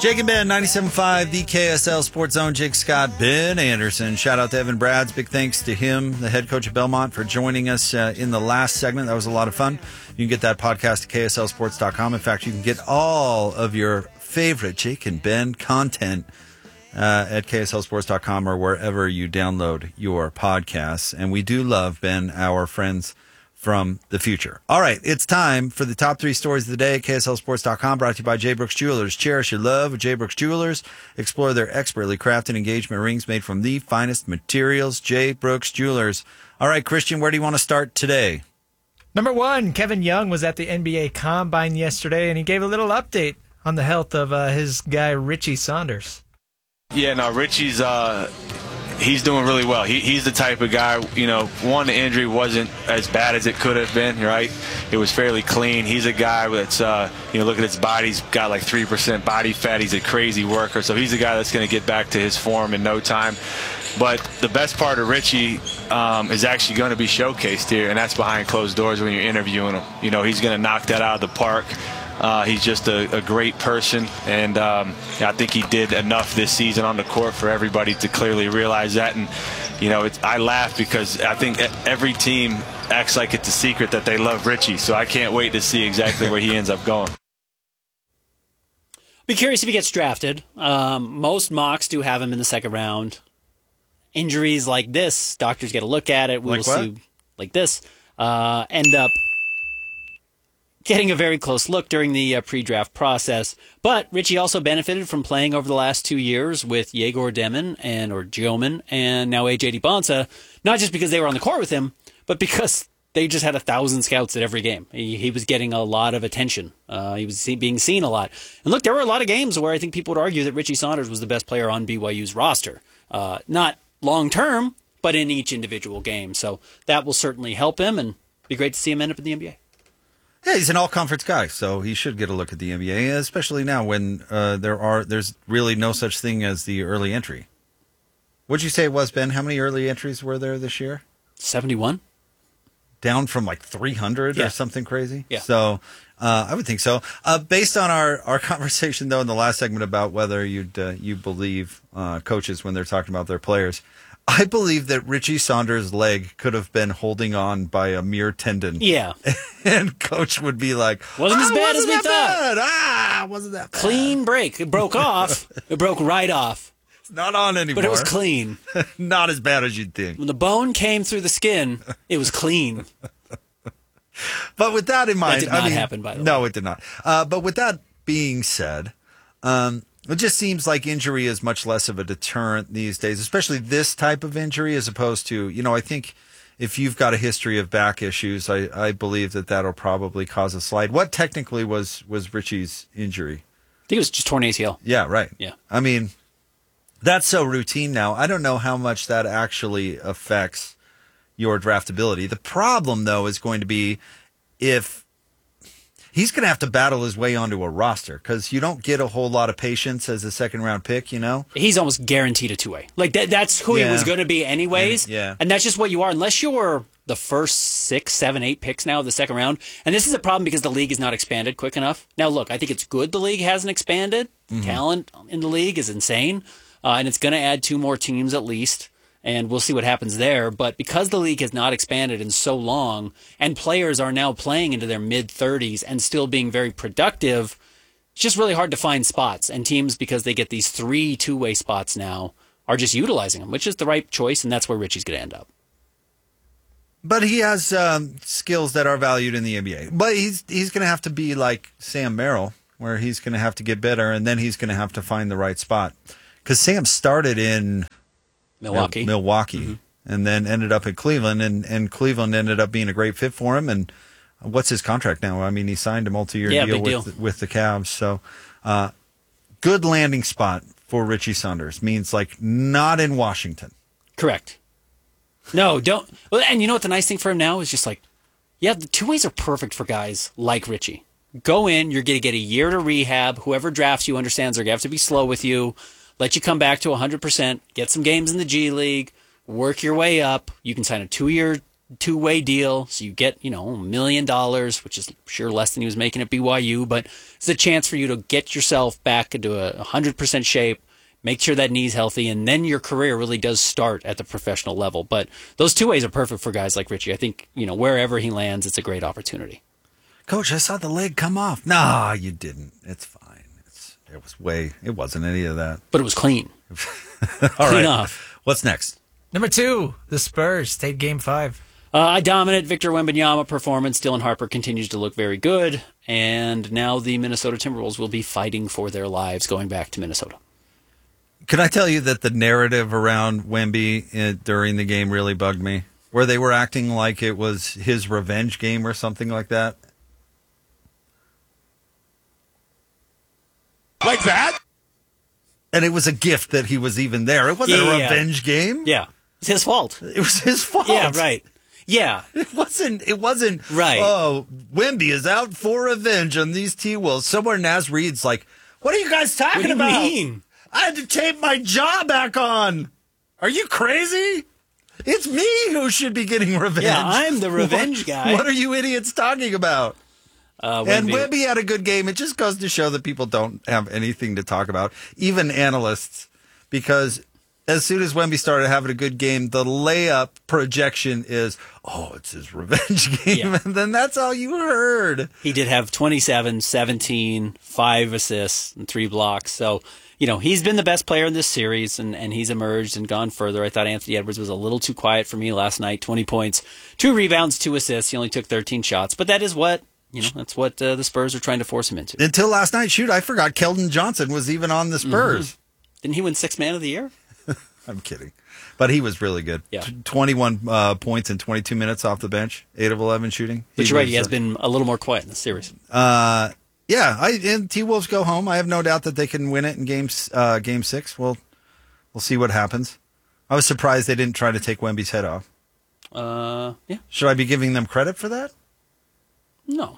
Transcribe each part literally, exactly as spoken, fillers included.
Jake and Ben, ninety-seven point five, the K S L Sports Zone. Jake Scott, Ben Anderson. Shout out to Evan Brads. Big thanks to him, the head coach of Belmont, for joining us uh, in the last segment. That was a lot of fun. You can get that podcast at K S L sports dot com. In fact, you can get all of your favorite Jake and Ben content uh, at K S L sports dot com or wherever you download your podcasts. And we do love, Ben, our friends from the future. All right, it's time for the top three stories of the day at K S L sports dot com, brought to you by J. Brooks Jewelers. Cherish your love with J. Brooks Jewelers. Explore their expertly crafted engagement rings made from the finest materials. J. Brooks Jewelers. All right, Christian, where do you want to start today? Number one, Kevin Young was at the N B A Combine yesterday, and he gave a little update on the health of uh, his guy, Richie Saunders. Yeah, no, Richie's uh, he's doing really well. He, he's the type of guy, you know, one, the injury wasn't as bad as it could have been, right? It was fairly clean. He's a guy that's, uh, you know, look at his body. He's got like three percent body fat. He's a crazy worker. So he's a guy that's going to get back to his form in no time. But the best part of Richie um, is actually going to be showcased here, and that's behind closed doors when you're interviewing him. You know, he's going to knock that out of the park. Uh, he's just a, a great person, and um, I think he did enough this season on the court for everybody to clearly realize that. And, you know, it's, I laugh because I think every team acts like it's a secret that they love Richie, so I can't wait to see exactly where he ends up going. Be curious if he gets drafted. Um, most mocks do have him in the second round. Injuries like this, doctors get a look at it. We Like will what? see, like this, uh, end up getting a very close look during the uh, pre-draft process. But Richie also benefited from playing over the last two years with Yegor Demin and or Gioman and now A J Dibonsa, not just because they were on the court with him, but because they just had a thousand scouts at every game. He, he was getting a lot of attention. Uh, he was see, being seen a lot. And look, there were a lot of games where I think people would argue that Richie Saunders was the best player on B Y U's roster. Uh, not long-term, but in each individual game. So that will certainly help him, and be great to see him end up in the N B A. Yeah, he's an all-conference guy, so he should get a look at the N B A, especially now when uh, there are there's really no such thing as the early entry. What'd you say it was, Ben? How many early entries were there this year? seventy-one? Down from like three hundred Yeah. or something crazy? Yeah. So uh, I would think so. Uh, based on our, our conversation, though, in the last segment about whether you'd uh, you believe uh, coaches when they're talking about their players, I believe that Richie Saunders' leg could have been holding on by a mere tendon. Yeah. And coach would be like, Wasn't as "Ah, bad as wasn't we that thought." bad. Ah, wasn't that bad. Clean break. It broke off. It broke right off. It's not on anymore. But it was clean. Not as bad as you'd think. When the bone came through the skin, it was clean. But with that in mind, did not I mean, happen, by the no, way. it did not. Uh, but with that being said, um, it just seems like injury is much less of a deterrent these days, especially this type of injury, as opposed to, you know, I think if you've got a history of back issues, I, I believe that that'll probably cause a slide. What technically was was Richie's injury? I think it was just torn A C L. Yeah, right. Yeah. I mean, that's so routine now. I don't know how much that actually affects your draftability. The problem, though, is going to be if he's going to have to battle his way onto a roster, because you don't get a whole lot of patience as a second-round pick, you know? He's almost guaranteed a two-way. Like, that, that's who Yeah. he was going to be anyways. Yeah, yeah. And that's just what you are, unless you're the first six, seven, eight picks now of the second round. And this is a problem because the league is not expanded quick enough. Now, look, I think it's good the league hasn't expanded. Mm-hmm. Talent in the league is insane. Uh, and it's going to add two more teams at least. And we'll see what happens there. But because the league has not expanded in so long, and players are now playing into their mid-thirties and still being very productive, it's just really hard to find spots. And teams, because they get these three two-way spots now, are just utilizing them, which is the right choice, and that's where Richie's going to end up. But he has um, skills that are valued in the N B A. But he's he's going to have to be like Sam Merrill, where he's going to have to get better, and then he's going to have to find the right spot. Because Sam started in Milwaukee. Mil- Milwaukee, mm-hmm. and then ended up in Cleveland, and, and Cleveland ended up being a great fit for him. And what's his contract now? I mean, he signed a multi-year Yeah, deal big with deal. with the Cavs. So, uh, good landing spot for Richie Saunders. Means like not in Washington. Correct. No, don't. Well, and you know what the nice thing for him now is just like, yeah, the two ways are perfect for guys like Richie. Go in, you're going to get a year to rehab. Whoever drafts you understands they're going to have to be slow with you. Let you come back to one hundred percent, get some games in the G League, work your way up. You can sign a two-year two-way deal, so you get, you know, a million dollars, which is sure less than he was making at B Y U, but it's a chance for you to get yourself back into a one hundred percent shape, make sure that knee's healthy, and then your career really does start at the professional level. But those two ways are perfect for guys like Richie. I think, you know, wherever he lands, it's a great opportunity. Coach, I saw the leg come off. Nah, you didn't. It's fine. It's, it was way, it wasn't any of that. But it was clean. All Clean right. off. What's next? Number two, the Spurs take game five. Uh, a dominant Victor Wembanyama performance. Dylan Harper continues to look very good. And now the Minnesota Timberwolves will be fighting for their lives going back to Minnesota. Can I tell you that the narrative around Wemby uh, during the game really bugged me? Where they were acting like it was his revenge game or something like that. Like that? And it was a gift that he was even there. It wasn't Yeah, a yeah. revenge game. Yeah. It's his fault. It was his fault. Yeah, right. Yeah. It wasn't. It wasn't. Right. Oh, Wemby is out for revenge on these T-Wolves. Somewhere Naz Reid's like, "What are you guys talking What do you about? mean? I had to tape my jaw back on. Are you crazy? It's me who should be getting revenge. Yeah, I'm the revenge What- guy. What are you idiots talking about?" Uh, And Wemby- Wemby had a good game. It just goes to show that people don't have anything to talk about, even analysts, because as soon as Wemby started having a good game, the layup projection is, oh, it's his revenge game. Yeah. And then that's all you heard. He did have twenty-seven, seventeen, five assists, and three blocks. So, you know, he's been the best player in this series, and, and he's emerged and gone further. I thought Anthony Edwards was a little too quiet for me last night. twenty points, two rebounds, two assists. He only took thirteen shots. But that is what, you know, that's what uh, the Spurs are trying to force him into. Until last night, shoot, I forgot Keldon Johnson was even on the Spurs. Didn't he win sixth man of the year? I'm kidding. But he was really good. Yeah. T- twenty-one uh, points in twenty-two minutes off the bench, eight of eleven shooting. But you're right, was, he has uh, been a little more quiet in the series. Uh, yeah, I and T Wolves go home. I have no doubt that they can win it in games uh, game six. We'll we'll see what happens. I was surprised they didn't try to take Wemby's head off. Uh, yeah, Should I be giving them credit for that? no.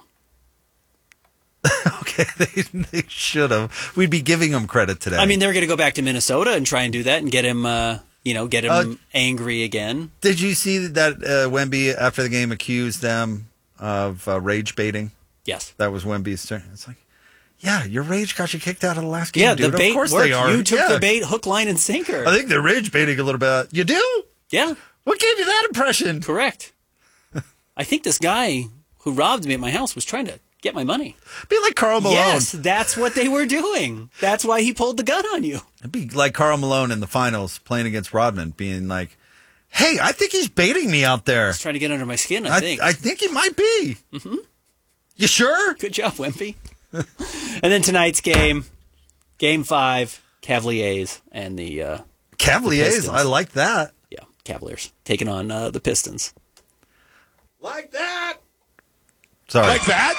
Okay, they, they should have. We'd be giving them credit today. I mean, they're going to go back to Minnesota and try and do that and get him, uh, you know, get him Uh, angry again. did you see that uh, Wemby after the game accused them of uh, rage baiting? Yes. That was Wemby's turn. It's like, yeah, your rage got you kicked out of the last game, Yeah, dude. the bait of course worked. they are. You took Yeah. the bait, hook, line, and sinker. I think they're rage baiting a little bit. You do? Yeah, What gave you that impression? correct. I think this guy who robbed me at my house was trying to get my money. Be like Karl Malone. Yes, that's what they were doing. That's why he pulled the gun on you. It'd be like Karl Malone in the finals playing against Rodman, being like, "Hey, I think he's baiting me out there. He's trying to get under my skin, I, I think. I think he might be. Mm-hmm. You sure? Good job, Wimpy. And then tonight's game, game five, Cavaliers and the, uh, Cavaliers. Pistons. I like that. yeah, Cavaliers taking on uh, the Pistons. Like that? Sorry. Like that?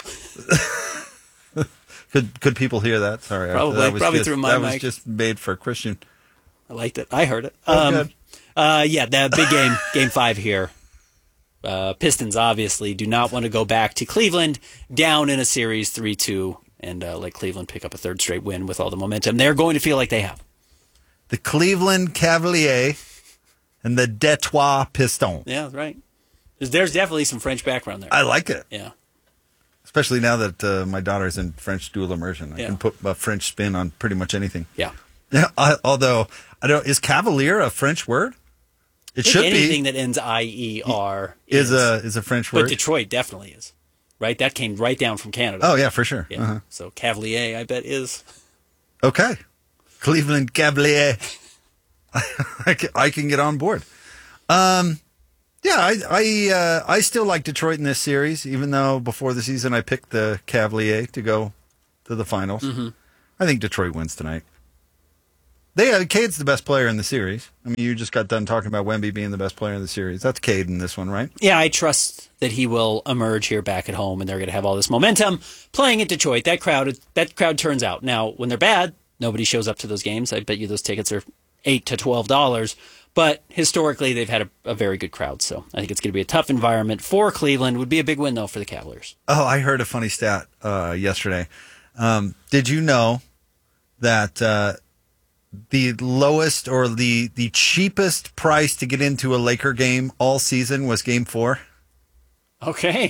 Could could people hear that? Sorry. Probably- that was probably just, through my That was mic. just made for Christian. I liked it. I heard it. Oh, Um, good. uh, yeah, that big game, game five here. Uh, Pistons obviously do not want to go back to Cleveland down in a series three two and uh, let Cleveland pick up a third straight win with all the momentum they're going to feel like they have. The Cleveland Cavaliers and the Detroit Pistons. Yeah, right. There's, there's definitely some French background there. I like it. yeah. Especially now that uh, my daughter's in French dual immersion. I Yeah. can put a French spin on pretty much anything. Yeah. Yeah, I, although I don't. Is cavalier a French word? It I think should anything be. that ends I E R Is a is a French But word. Detroit definitely is. Right? That came right down from Canada. Oh yeah, for sure. Yeah. Uh-huh. So Cavalier, I bet, is. Okay, Cleveland Cavalier. I can, I can get on board. Um, yeah, I I uh, I still like Detroit in this series, even though before the season I picked the Cavalier to go to the finals. Mm-hmm. I think Detroit wins tonight. They uh, Cade's the best player in the series. I mean, you just got done talking about Wemby being the best player in the series. That's Cade in this one, right? Yeah, I trust that he will emerge here back at home, and they're going to have all this momentum playing at Detroit. That crowd, that crowd turns out. Now, when they're bad, nobody shows up to those games. I bet you those tickets are eight to twelve dollars. But historically, they've had a, a very good crowd, so I think it's going to be a tough environment for Cleveland. Would be a big win though for the Cavaliers. Oh, I heard a funny stat uh, yesterday. Um, did you know that uh, the lowest or the the cheapest price to get into a Laker game all season was Game Four. Okay.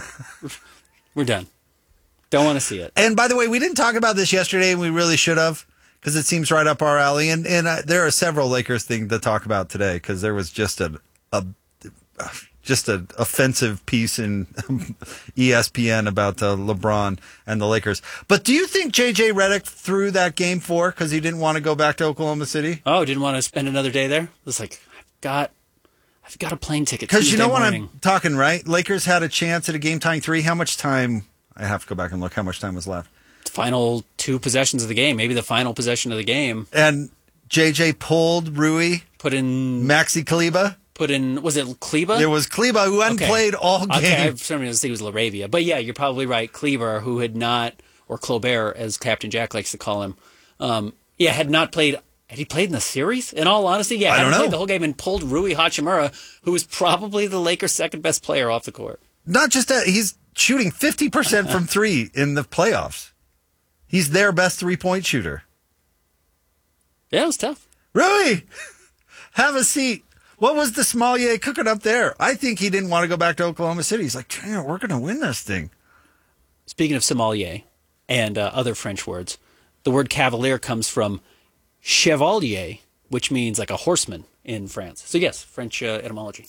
We're done. Don't want to see it. And by the way, we didn't talk about this yesterday, and we really should have, because it seems right up our alley. And and uh, there are several Lakers things to talk about today, because there was just a a just an offensive piece in E S P N about uh, LeBron and the Lakers. But do you think J J Redick threw that Game Four because he didn't want to go back to Oklahoma City? Oh, didn't want to spend another day there? It was like, I've got, I've got a plane ticket. Because you know what morning. I'm talking, right? Lakers had a chance at a game tying three. How much time? I have to go back and look how much time was left. Final two possessions of the game, maybe the final possession of the game. And J J pulled Rui, Put in, Maxi Kleba. put in, was it Kleba? There was Kleba, who hadn't Okay. played all game. Okay, I for some reason think it was Laravia. But yeah, you're probably right. Kleber, who had not, or Clobert, as Captain Jack likes to call him, um, yeah, had not played. Had he played in the series? In all honesty, yeah, I hadn't don't know. played the whole game and pulled Rui Hachimura, who was probably the Lakers' second best player off the court. Not just that, he's shooting fifty percent from three in the playoffs. He's their best three-point shooter. Yeah, it was tough. Rui, have a seat. What was the sommelier cooking up there? I think he didn't want to go back to Oklahoma City. He's like, damn, we're going to win this thing. Speaking of sommelier and uh, other French words, the word cavalier comes from chevalier, which means like a horseman in France. So yes, French uh, etymology.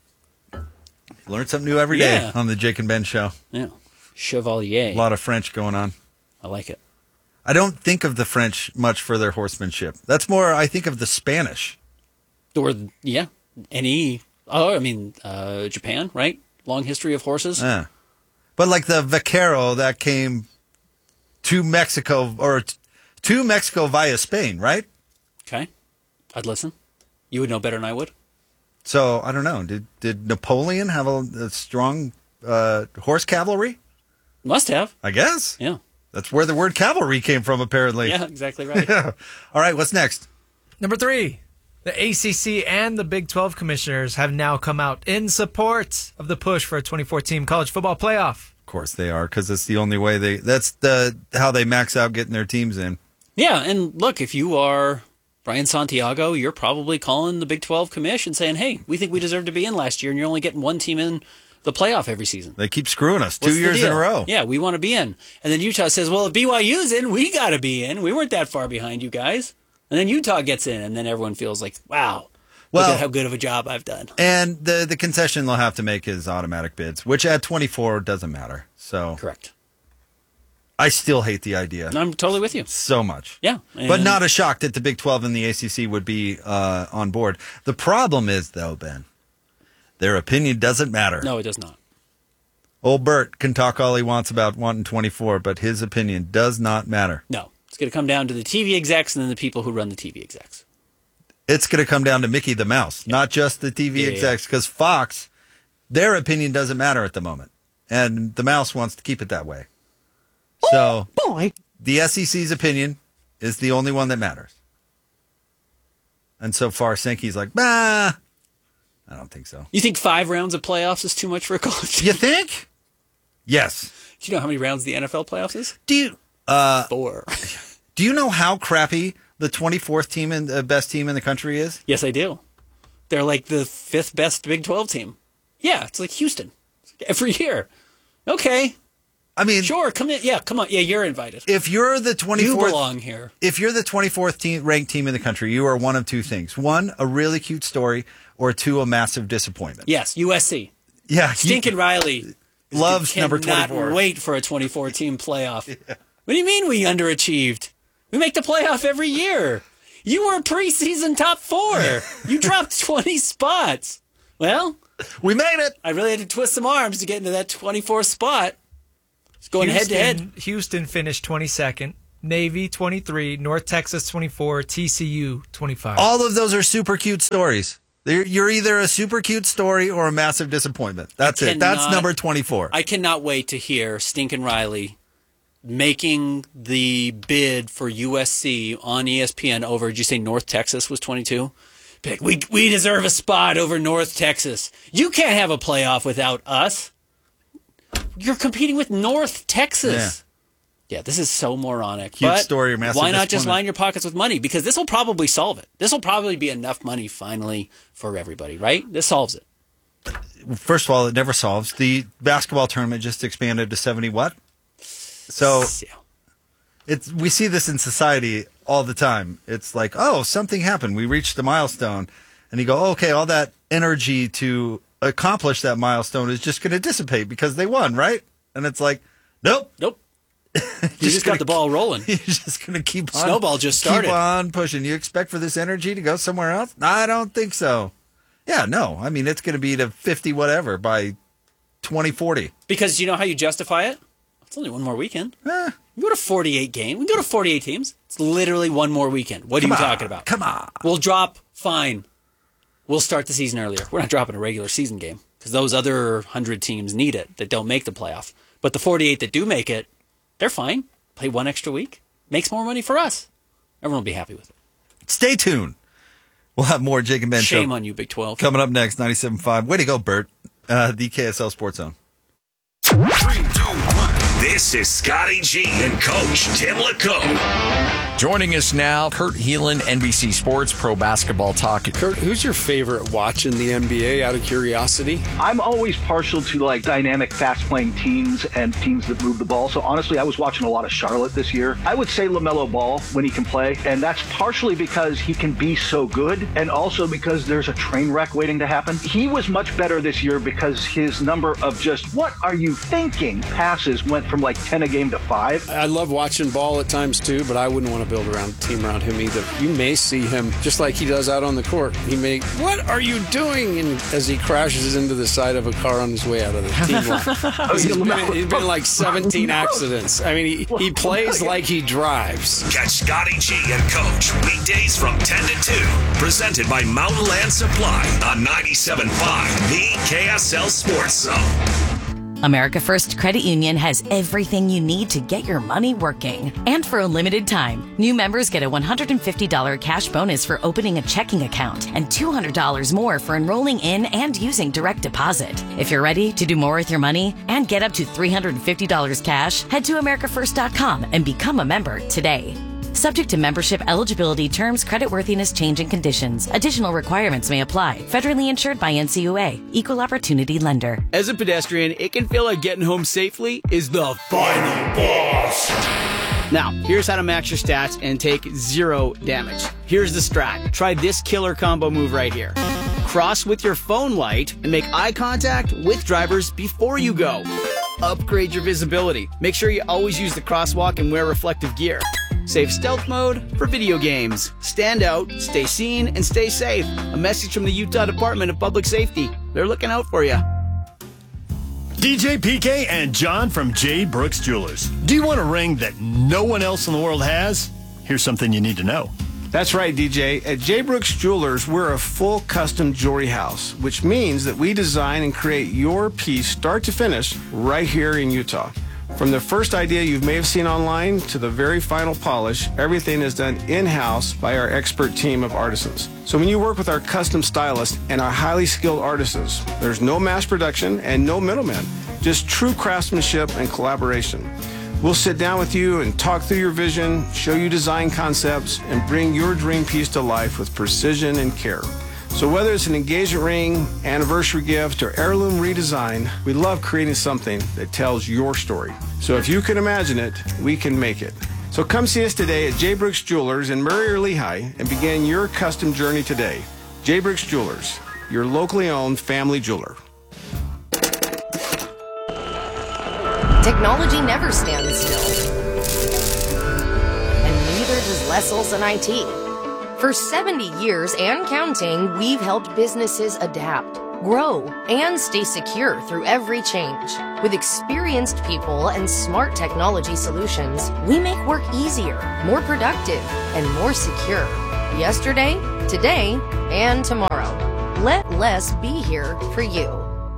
Learn something new every day Yeah. on the Jake and Ben show. Yeah, chevalier. A lot of French going on. I like it. I don't think of the French much for their horsemanship. That's more, I think of the Spanish. Or yeah, any. Oh, I mean uh, Japan, right? Long history of horses. Yeah. But like the vaquero that came to Mexico or t- to Mexico via Spain, right? Okay, I'd listen. You would know better than I would. So I don't know. Did did Napoleon have a, a strong uh, horse cavalry? Must have. I guess. Yeah. That's where the word cavalry came from, apparently. Yeah, exactly right. All right, what's next? Number three, the A C C and the Big twelve commissioners have now come out in support of the push for a twenty fourteen college football playoff. Of course they are, because it's the only way they. That's the how they max out getting their teams in. Yeah, and look, if you are Brian Santiago, you're probably calling the Big twelve commission saying, hey, we think we deserve to be in last year, and you're only getting one team in the playoff every season. They keep screwing us two What's the years in deal? a row. Yeah, we want to be in. And then Utah says, well, if B Y U's in, we got to be in. We weren't that far behind you guys. And then Utah gets in, and then everyone feels like, wow, Well- look at how good of a job I've done. And the the concession they'll have to make is automatic bids, which at twenty-four doesn't matter. So Correct. I still hate the idea And I'm totally with you. so much. Yeah. But and- not a shock that the Big twelve and the A C C would be uh, on board. The problem is, though, Ben, their opinion doesn't matter. No, it does not. Old Bert can talk all he wants about wanting twenty-four, but his opinion does not matter. No. It's going to come down to the T V execs and then the people who run the T V execs. It's going to come down to Mickey the Mouse, not just the T V Yeah, yeah, execs, because Fox, their opinion doesn't matter at the moment. And the Mouse wants to keep it that way. So Boy. the S E C's opinion is the only one that matters. And so far, Sankey's like, bah, I don't think so. You think five rounds of playoffs is too much for a college? You think? Yes. Do you know how many rounds the N F L playoffs is? Do you uh, Four. do you know how crappy the twenty-fourth team and the best team in the country is? Yes, I do. They're like the fifth best Big twelve team. Yeah, it's like Houston. It's like every year. Okay, I mean, sure, come in. Yeah, come on. Yeah, you're invited. if you're the You twenty-fourth belong here. if you're the twenty-fourth team, ranked team in the country, you are one of two things. One, a really cute story, or two, a massive disappointment. Yes, U S C. Yeah. you- Stinking Riley loves number cannot twenty-four. wait for a twenty-four team playoff. What do you mean we underachieved? We make the playoff every year. You were preseason top four. You dropped twenty spots. Well, We made it. I really had to twist some arms to get into that twenty-fourth spot. It's going head to Houston, head. Houston finished twenty-second, Navy twenty-three, North Texas twenty-four, T C U twenty-five. All of those are super cute stories. They're, you're either a super cute story or a massive disappointment. That's I it. That's cannot- number twenty-four. I cannot wait to hear Stinkin' Riley making the bid for U S C on E S P N over, did you say North Texas was twenty-two? Pick, we, we deserve a spot over North Texas. You can't have a playoff without us. You're competing with North Texas. Yeah, this is so moronic. Huge but story, massive why not just disappointment. line your pockets with money? Because this will probably solve it. This will probably be enough money finally for everybody, right? This solves it. First of all, it never solves. The basketball tournament just expanded to seventy what? So Yeah. it's we see this in society all the time. It's like, oh, something happened. We reached the milestone. And you go, oh, okay, all that energy to accomplish that milestone is just going to dissipate because they won, right? And it's like, nope. Nope. You just got the ball rolling. You're just going to keep on. Snowball just started. Keep on pushing. You expect for this energy to go somewhere else? I don't think so. Yeah, no. I mean, it's going to be to fifty whatever by twenty forty. Because you know how you justify it? It's only one more weekend. Eh, We go to forty-eight games. We go to forty-eight teams. It's literally one more weekend. What are you come on, talking about? Come on. We'll drop, fine. We'll start the season earlier. We're not dropping a regular season game because those other one hundred teams need it that don't make the playoff. But the forty-eight that do make it, they're fine. Play one extra week. Makes more money for us. Everyone will be happy with it. Stay tuned. We'll have more Jake and Ben Shame show on you, Big twelve. coming up next, ninety-seven point five. Way to go, Bert. Uh, the K S L Sports Zone. Three, two, one. This is Scotty G and Coach Tim LaCombe. Joining us now, Kurt Heelan, N B C Sports Pro Basketball Talk. Kurt, who's your favorite watch in the N B A, out of curiosity? I'm always partial to like dynamic, fast-playing teams and teams that move the ball. So honestly, I was watching a lot of Charlotte this year. I would say LaMelo Ball when he can play, and that's partially because he can be so good, and also because there's a train wreck waiting to happen. He was much better this year because his number of just "what are you thinking" passes went from like ten a game to five. I love watching Ball at times too, but I wouldn't want to build around a team around him either. You may see him just like he does out on the court. He may, "What are you doing?" And as he crashes into the side of a car on his way out of the team line. he's, been, he's been like seventeen accidents. I mean, he, he plays like he drives. Catch Scotty G and Coach weekdays from ten to two. Presented by Mountain Land Supply on ninety-seven point five, the K S L Sports Zone. America First Credit Union has everything you need to get your money working. And for a limited time, new members get a one hundred fifty dollars cash bonus for opening a checking account and two hundred dollars more for enrolling in and using direct deposit. If you're ready to do more with your money and get up to three hundred fifty dollars cash, head to america first dot com and become a member today. Subject to membership eligibility, terms, creditworthiness, change, and conditions. Additional requirements may apply. Federally insured by N C U A. Equal Opportunity Lender. As a pedestrian, it can feel like getting home safely is the final boss. Now, here's how to max your stats and take zero damage. Here's the strat. Try this killer combo move right here. Cross with your phone light and make eye contact with drivers before you go. Upgrade your visibility. Make sure you always use the crosswalk and wear reflective gear. Save stealth mode for video games. Stand out, stay seen, and stay safe. A message from the Utah Department of Public Safety. They're looking out for you. D J P K and John from J. Brooks Jewelers. Do you want a ring that no one else in the world has? Here's something you need to know. That's right, D J. At J. Brooks Jewelers, we're a full custom jewelry house, which means that we design and create your piece start to finish right here in Utah. From the first idea you may have seen online to the very final polish, everything is done in-house by our expert team of artisans. So when you work with our custom stylists and our highly skilled artisans, there's no mass production and no middlemen, just true craftsmanship and collaboration. We'll sit down with you and talk through your vision, show you design concepts, and bring your dream piece to life with precision and care. So whether it's an engagement ring, anniversary gift, or heirloom redesign, we love creating something that tells your story. So if you can imagine it, we can make it. So come see us today at J. Brooks Jewelers in Murray or Lehigh and begin your custom journey today. J. Brooks Jewelers, your locally owned family jeweler. Technology never stands still. And neither does Les Olson I T. For seventy years and counting, we've helped businesses adapt, grow, and stay secure through every change. With experienced people and smart technology solutions, we make work easier, more productive, and more secure. Yesterday, today, and tomorrow. Let Les be here for you.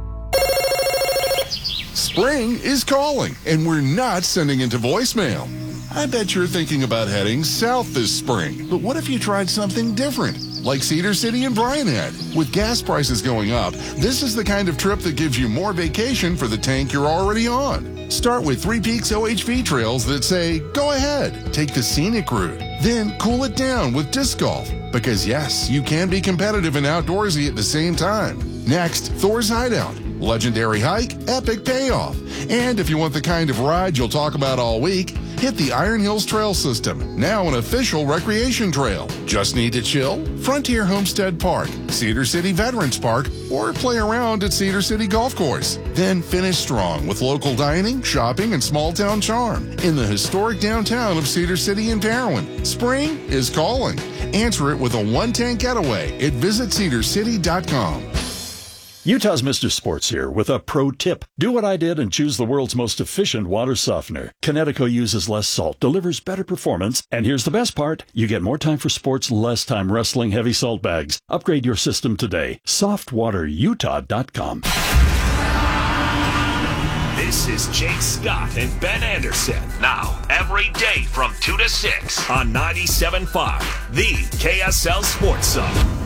Spring is calling, and we're not sending it to voicemail. I bet you're thinking about heading south this spring. But what if you tried something different, like Cedar City and Bryan Head? With gas prices going up, this is the kind of trip that gives you more vacation for the tank you're already on. Start with Three Peaks O H V trails that say, go ahead, take the scenic route. Then cool it down with disc golf. Because yes, you can be competitive and outdoorsy at the same time. Next, Thor's Hideout. Legendary hike, epic payoff. And if you want the kind of ride you'll talk about all week, hit the Iron Hills Trail System, now an official recreation trail. Just need to chill? Frontier Homestead Park, Cedar City Veterans Park, or play around at Cedar City Golf Course. Then finish strong with local dining, shopping, and small town charm in the historic downtown of Cedar City and Parowan. Spring is calling. Answer it with a one-tank getaway at visit cedar city dot com. Utah's Mister Sports here with a pro tip. Do what I did and choose the world's most efficient water softener. Kinetico uses less salt, delivers better performance, and here's the best part. You get more time for sports, less time wrestling heavy salt bags. Upgrade your system today. soft water utah dot com. This is Jake Scott and Ben Anderson. Now, every day from two to six on ninety-seven point five, the K S L Sports Zone.